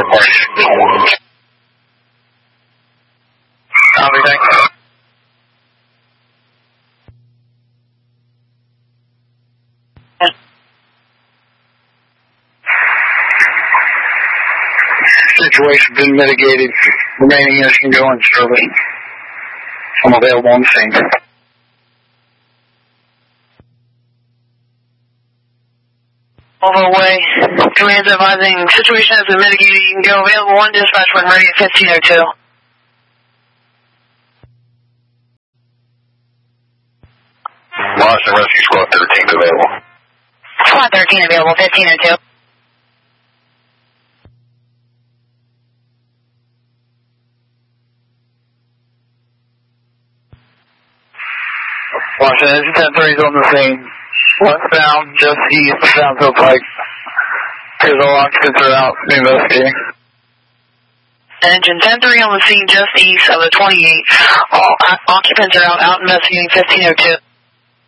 Copy, thanks. Situation been mitigated. Remaining units can go in service. I'm available on the scene. Overway. Command's advising situation has been mitigated. You can go available on dispatch when ready at 1502. Boston Rescue Squad 13 available. Squad 13 available, 1502. Washington, engine 10-3 is on the scene. Westbound, just east of Downfield Pike. Here's all occupants are out investigating. Engine 10-3 on the scene just east of the 28. All occupants are out investigating 1502.